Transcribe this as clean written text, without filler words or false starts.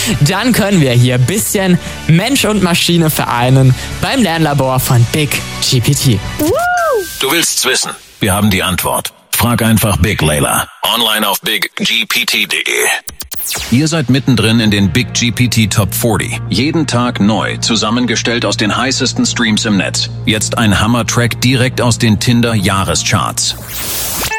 Dann können wir hier ein bisschen Mensch und Maschine vereinen beim Lernlabor von Big GPT. Du willst's wissen? Wir haben die Antwort. Frag einfach Big Layla. Online auf biggpt.de. Ihr seid mittendrin in den Big GPT Top 40. Jeden Tag neu, zusammengestellt aus den heißesten Streams im Netz. Jetzt ein Hammer-Track direkt aus den Tinder-Jahrescharts.